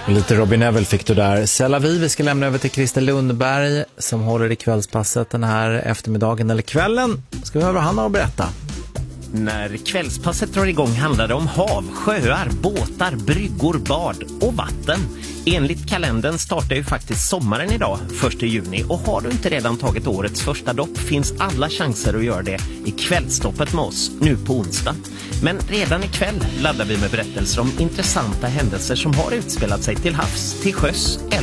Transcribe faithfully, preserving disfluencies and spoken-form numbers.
Lite Robin Neville fick du där. Selavi, vi ska lämna över till Christer Lundberg som håller i kvällspasset den här eftermiddagen eller kvällen. Ska vi höra vad han har att berätta? När kvällspasset drar igång handlar det om hav, sjöar, båtar, bryggor, bad och vatten. Enligt kalendern startar ju faktiskt sommaren idag, första juni. Och har du inte redan tagit årets första dopp finns alla chanser att göra det i kvällstoppet med oss, nu på onsdag. Men redan ikväll laddar vi med berättelser om intressanta händelser som har utspelat sig till havs, till sjöss eller